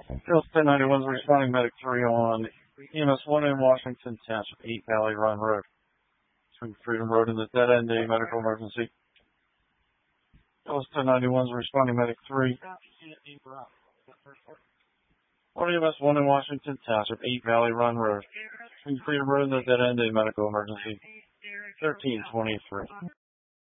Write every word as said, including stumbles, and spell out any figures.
Field ten ninety-one is responding medic three on E M S one in Washington Township, eight Valley Run Road. Between Freedom Road and the dead end, a medical emergency. Field ten ninety-one is responding medic three. On E M S one in Washington Township, eight Valley Run Road. Between Freedom Road and the dead end, a medical emergency. thirteen twenty-three.